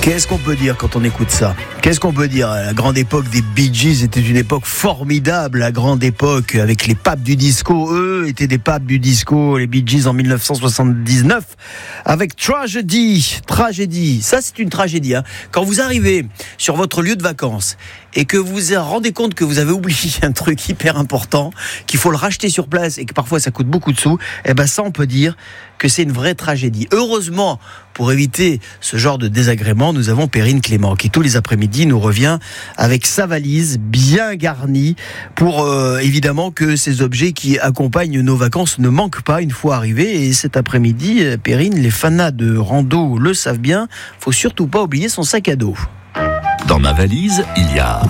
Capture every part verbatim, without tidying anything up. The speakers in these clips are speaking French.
Qu'est-ce qu'on peut dire quand on écoute ça ? Qu'est-ce qu'on peut dire ? La grande époque des Bee Gees était une époque formidable. La grande époque avec les papes du disco. Eux étaient des papes du disco. Les Bee Gees en dix-neuf cent soixante-dix-neuf avec Tragedy. Tragédie. Ça, c'est une tragédie. Hein. Quand vous arrivez sur votre lieu de vacances et que vous vous rendez compte que vous avez oublié un truc hyper important, qu'il faut le racheter sur place et que parfois ça coûte beaucoup de sous, eh ben ça, on peut dire que c'est une vraie tragédie. Heureusement, pour éviter ce genre de désagrément, nous avons Perrine Clément qui tous les après-midi nous revient avec sa valise bien garnie pour euh, évidemment que ces objets qui accompagnent nos vacances ne manquent pas une fois arrivés. Et cet après-midi, Perrine, les fanas de rando le savent bien, faut surtout pas oublier son sac à dos. Dans ma valise, il y a...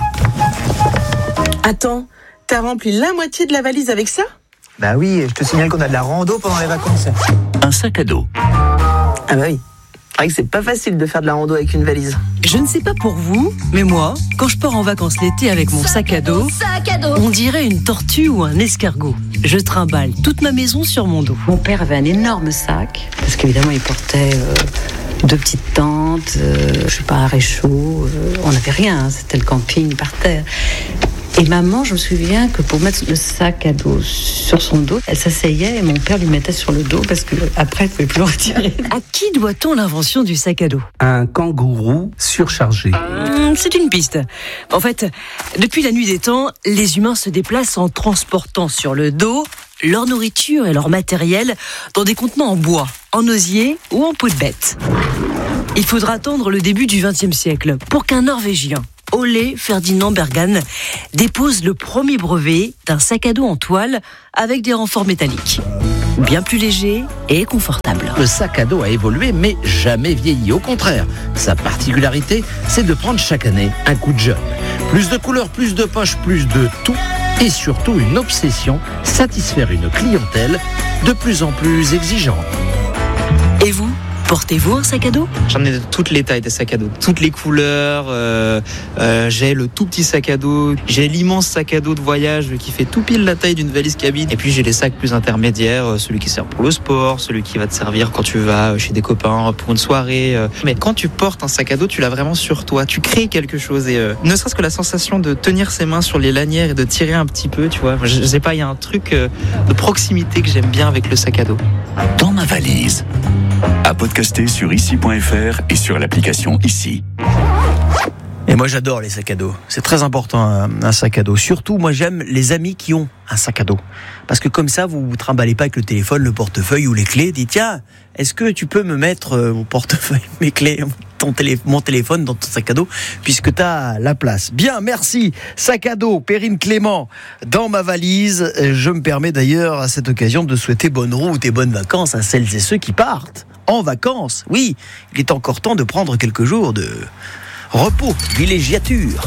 Attends, t'as rempli la moitié de la valise avec ça ? Bah oui, je te signale qu'on a de la rando pendant les vacances. Un sac à dos. Ah bah oui. C'est vrai que c'est pas facile de faire de la rando avec une valise. Je ne sais pas pour vous, mais moi, quand je pars en vacances l'été avec mon sac à dos, on dirait une tortue ou un escargot. Je trimballe toute ma maison sur mon dos. Mon père avait un énorme sac, parce qu'évidemment il portait euh, deux petites tentes, euh, je sais pas, un réchaud, euh, on n'avait rien, hein, c'était le camping par terre. Et maman, je me souviens que pour mettre le sac à dos sur son dos, elle s'asseyait et mon père lui mettait sur le dos parce qu'après, elle ne pouvait plus le retirer. À qui doit-on l'invention du sac à dos ? Un kangourou surchargé. Mmh, c'est une piste. En fait, depuis la nuit des temps, les humains se déplacent en transportant sur le dos leur nourriture et leur matériel dans des contenants en bois, en osier ou en peau de bête. Il faudra attendre le début du vingtième siècle pour qu'un Norvégien, Ole Ferdinand Bergan, dépose le premier brevet d'un sac à dos en toile avec des renforts métalliques. Bien plus léger et confortable. Le sac à dos a évolué mais jamais vieilli. Au contraire, sa particularité, c'est de prendre chaque année un coup de jeune. Plus de couleurs, plus de poches, plus de tout et surtout une obsession, satisfaire une clientèle de plus en plus exigeante. Et vous ? Portez-vous un sac à dos ? J'en ai de toutes les tailles des sacs à dos, toutes les couleurs. Euh, euh, j'ai le tout petit sac à dos, j'ai l'immense sac à dos de voyage qui fait tout pile la taille d'une valise cabine. Et puis j'ai les sacs plus intermédiaires, celui qui sert pour le sport, celui qui va te servir quand tu vas chez des copains pour une soirée. Mais quand tu portes un sac à dos, tu l'as vraiment sur toi. Tu crées quelque chose et euh, ne serait-ce que la sensation de tenir ses mains sur les lanières et de tirer un petit peu, tu vois. Je sais pas, il y a un truc euh, de proximité que j'aime bien avec le sac à dos. Dans ma valise. À podcaster sur ici point f r et sur l'application Ici. Et moi j'adore les sacs à dos. C'est très important un, un sac à dos. Surtout moi j'aime les amis qui ont un sac à dos. Parce que comme ça vous vous trimballez pas avec le téléphone, le portefeuille ou les clés. Dites tiens, est-ce que tu peux me mettre euh, mon portefeuille, mes clés, ton télé, mon téléphone dans ton sac à dos puisque tu as la place. Bien, merci. Sac à dos, Perrine Clément dans ma valise. Je me permets d'ailleurs à cette occasion de souhaiter bonne route et bonnes vacances à celles et ceux qui partent en vacances. Oui, il est encore temps de prendre quelques jours de repos, villégiature.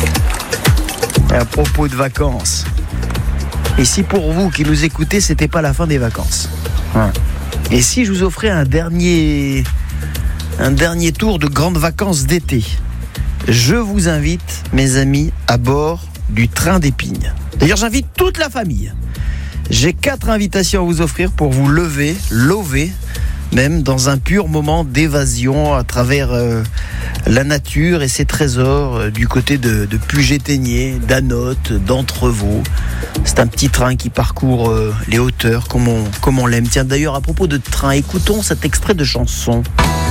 Et à propos de vacances, et si pour vous qui nous écoutez, c'était pas la fin des vacances, hein. Et si je vous offrais un dernier, un dernier tour de grandes vacances d'été, je vous invite, mes amis, à bord du train d'Épines. D'ailleurs, j'invite toute la famille. J'ai quatre invitations à vous offrir pour vous lever, lever, même dans un pur moment d'évasion à travers euh, la nature et ses trésors euh, du côté de, de Puget-Théniers, d'Anote, d'Entrevaux. C'est un petit train qui parcourt euh, les hauteurs comme on, comme on l'aime. Tiens, d'ailleurs, à propos de train, écoutons cet extrait de chanson.